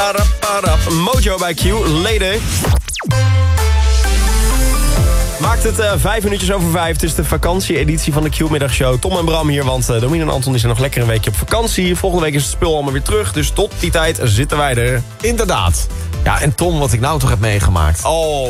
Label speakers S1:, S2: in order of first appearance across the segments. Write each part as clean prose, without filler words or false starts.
S1: Mojo bij Q, Lady. Maakt het 5 minuutjes over 5. Het is de vakantie-editie van de Q-middagshow. Tom en Bram hier, want Domien en Anton zijn nog lekker een weekje op vakantie. Volgende week is het spul allemaal weer terug. Dus tot die tijd zitten wij er.
S2: Inderdaad. Ja, en Tom, wat ik nou toch heb meegemaakt.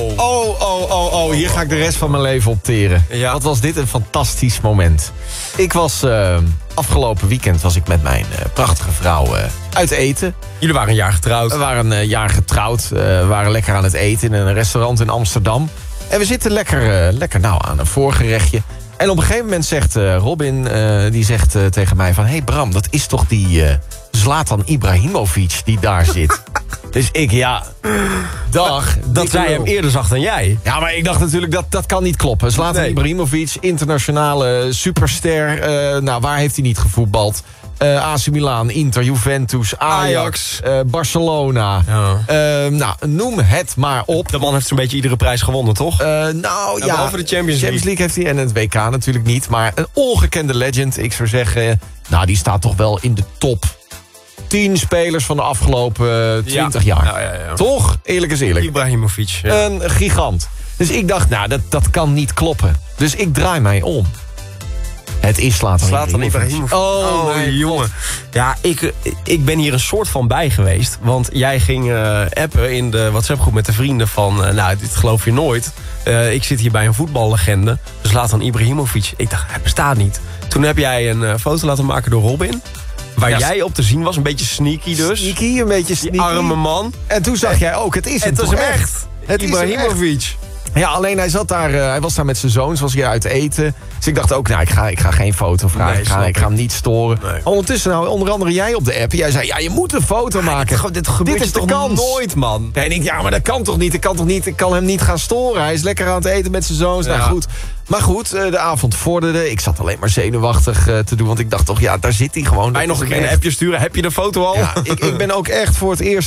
S2: Hier ga ik de rest van mijn leven op teren.
S1: Ja.
S2: Wat was dit een fantastisch moment. Ik was afgelopen weekend was ik met mijn prachtige vrouw uit eten.
S1: Jullie waren een jaar getrouwd.
S2: We waren een jaar getrouwd. We waren lekker aan het eten in een restaurant in Amsterdam. En we zitten lekker nou aan een voorgerechtje. En op een gegeven moment zegt Robin, die zegt tegen mij van... Hey Bram, dat is toch die Zlatan Ibrahimovic die daar zit? Dus ik, dag.
S1: Dat zij hem eerder zag dan jij.
S2: Ja, maar ik dacht natuurlijk, dat kan niet kloppen. Zlatan Ibrahimovic, internationale superster. Waar heeft hij niet gevoetbald? AC Milan, Inter, Juventus, Ajax. Barcelona.
S1: Ja.
S2: Noem het maar op.
S1: De man heeft zo'n beetje iedere prijs gewonnen, toch?
S2: Behalve
S1: de Champions
S2: League heeft hij en het WK natuurlijk niet. Maar een ongekende legend. Ik zou zeggen, die staat toch wel in de top 10 spelers van de afgelopen 20 jaar.
S1: Ja.
S2: Toch? Eerlijk is eerlijk.
S1: Ibrahimovic. Ja.
S2: Een gigant. Dus ik dacht, dat kan niet kloppen. Dus ik draai mij om. Het is Zlatan Ibrahimovic.
S1: Oh mijn jongen. Ja, ik ben hier een soort van bij geweest. Want jij ging appen in de WhatsApp-groep met de vrienden van... dit geloof je nooit. Ik zit hier bij een voetballegende. Zlatan Ibrahimovic. Ik dacht, hij bestaat niet. Toen heb jij een foto laten maken door Robin. Waar jij op te zien was. Een beetje sneaky dus.
S2: Een beetje sneaky.
S1: Die arme man.
S2: En toen zag jij ook, het is hem
S1: toch
S2: toch
S1: echt.
S2: Het
S1: Ibrahimovic.
S2: Ja, alleen hij zat daar, hij was daar met zijn zoons, was hier uit eten. Dus ik dacht ook, ik ga geen foto vragen.
S1: Nee,
S2: ik ga hem niet storen. Nee. Ondertussen, onder andere jij op de app. Jij zei, je moet een foto maken.
S1: Dit is toch
S2: kans.
S1: Nooit, man.
S2: Nee, ik denk, maar dat kan toch niet? Ik kan hem niet gaan storen. Hij is lekker aan het eten met zijn zoons. Ja. Nou goed. Maar goed, de avond vorderde. Ik zat alleen maar zenuwachtig te doen. Want ik dacht toch, daar zit hij gewoon.
S1: Wij nog een keer een appje sturen. Heb je de foto al?
S2: Ja, ik ben ook echt voor het eerst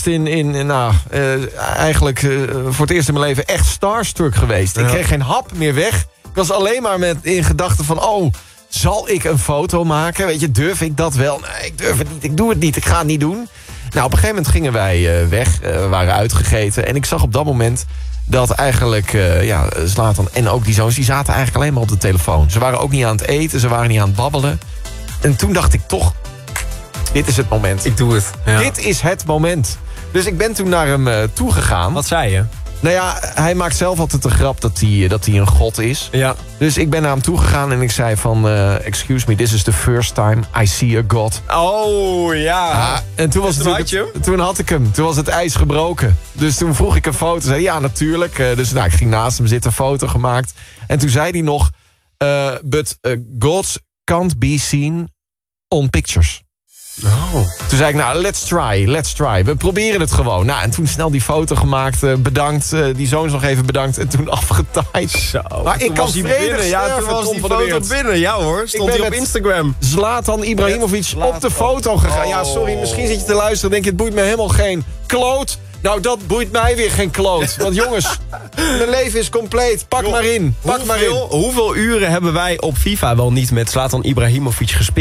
S2: voor het eerst in mijn leven echt starstruck geweest. Ja. Ik kreeg geen hap meer weg. Ik was alleen maar in gedachten van... zal ik een foto maken? Weet je, durf ik dat wel? Nee, ik durf het niet. Ik doe het niet. Ik ga het niet doen. Nou, op een gegeven moment gingen wij weg. We waren uitgegeten. En ik zag op dat moment dat eigenlijk Zlatan en ook die zoons... die zaten eigenlijk alleen maar op de telefoon. Ze waren ook niet aan het eten. Ze waren niet aan het babbelen. En toen dacht ik toch... dit is het moment.
S1: Ik doe het. Ja.
S2: Dit is het moment. Dus ik ben toen naar hem toegegaan.
S1: Wat zei je?
S2: Nou ja, hij maakt zelf altijd de grap dat hij een god is.
S1: Ja.
S2: Dus ik ben naar hem toegegaan en ik zei van... excuse me, this is the first time I see a god.
S1: Oh, ja.
S2: En toen had ik hem. Toen was het ijs gebroken. Dus toen vroeg ik een foto. Zei ja, natuurlijk. Dus ik ging naast hem zitten, foto gemaakt. En toen zei hij nog... but gods can't be seen on pictures.
S1: Oh.
S2: Toen zei ik, let's try. We proberen het gewoon. En toen snel die foto gemaakt, bedankt. Die zoons nog even bedankt en toen afgetaaid.
S1: Zo.
S2: Maar ik kan vrede.
S1: Ja, toen was die foto binnen. Ja hoor, stond hij op Instagram.
S2: Zlatan Ibrahimovic op de foto gegaan. Ja, sorry, misschien zit je te luisteren en denk je, het boeit me helemaal geen kloot. Nou, dat boeit mij weer geen kloot. Want jongens, mijn leven is compleet. Pak maar in.
S1: Hoeveel uren hebben wij op FIFA wel niet met Zlatan Ibrahimovic gespeeld?